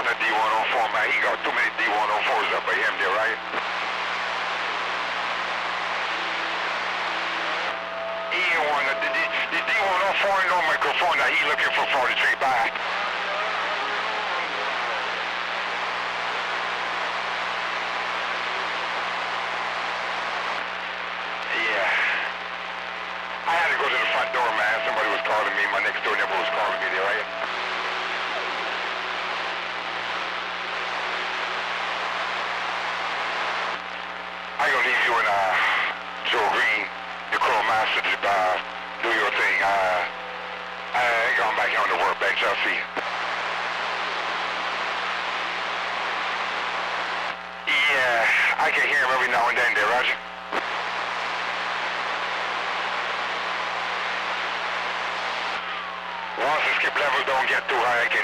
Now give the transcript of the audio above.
on the D104, man. He got too many D104s up by him there, right? He ain't one of the D104 no microphone that he looking for 43 back. I had to go to the front door, man. Somebody was calling me. My next door neighbor was calling me there, right? I'm gonna leave you and Joe Green, the Crow Master, to do your thing. I ain't going back on the workbench. I'll see you. Yeah, I can hear him every now and then there, Roger. Once the skip level don't get too high, I can